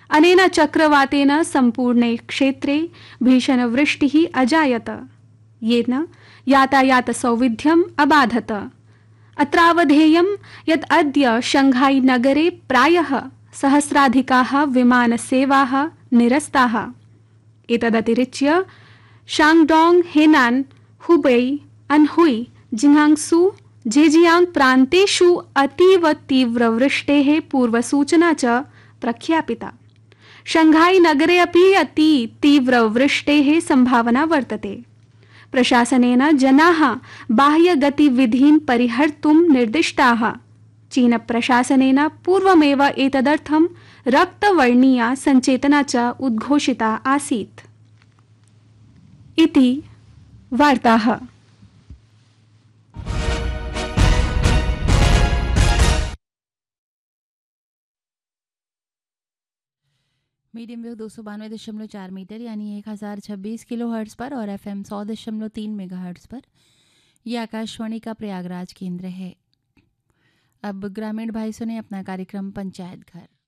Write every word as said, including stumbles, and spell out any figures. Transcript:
अनेन चक्रवातेन सम्पूर्णे क्षेत्रे भीषणवृष्टिः अजायत, येन यातायातसौविध्यम् अबाधत। अत्रावधेयं यत् अद्य शंघाई नगरे प्रायः सहस्राधिकाः विमानसेवाः निरस्ताः। एतदतिरिच्य शांगडोंग, हेनान, हुबेई, अनहुई, जिंगांगसू, जेजियांग प्रान्तेषु अतीव तीव्रवृष्टेः पूर्वसूचना च प्रख्यापिता। शंघाई नगरे अपि अति तीव्रवृष्टेः संभावना वर्तते। प्रशासनेन जनाः बाह्यगतिविधीन् परिहर्तुं निर्दिष्टाः। चीन प्रशासनेन पूर्वमेव एतदर्थं रक्तवर्णीया सञ्चेतना च उद्घोषिता आसीत्। इति वार्ताः। मीडियम वेव दो सौ बानवे दशमलव चार मीटर यानी एक हज़ार छब्बीस किलो हर्ट्स पर और एफ एम सौ दशमलव तीन मेगा हर्ट्स पर यह आकाशवाणी का प्रयागराज केंद्र है। अब ग्रामीण भाई सुने अपना कार्यक्रम पंचायत घर।